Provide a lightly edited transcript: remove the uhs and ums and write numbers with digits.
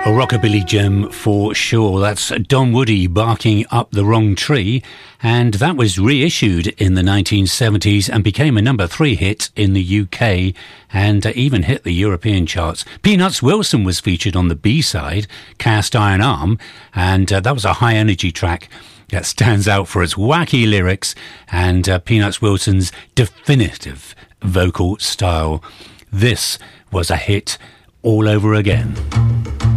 A rockabilly gem for sure. That's Don Woody, Barking Up the Wrong Tree, and that was reissued in the 1970s and became a number 3 hit in the UK and even hit the European charts. Peanuts Wilson was featured on the B-side, Cast Iron Arm, and that was a high-energy track that stands out for its wacky lyrics and Peanuts Wilson's definitive vocal style. This was a hit all over again.